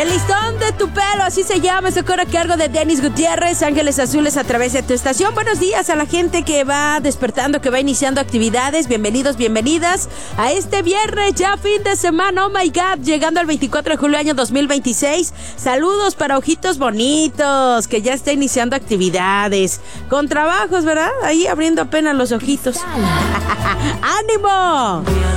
El listón de tu pelo, así se llama, se corre a cargo de Denis Gutiérrez, Ángeles Azules a través de tu estación. Buenos días a la gente que va despertando, que va iniciando actividades. Bienvenidos, bienvenidas a este viernes, ya fin de semana. Oh my God, llegando al 24 de julio año 2026. Saludos para Ojitos Bonitos, que ya está iniciando actividades. Con trabajos, ¿verdad? Ahí abriendo apenas los ojitos. ¡Ánimo!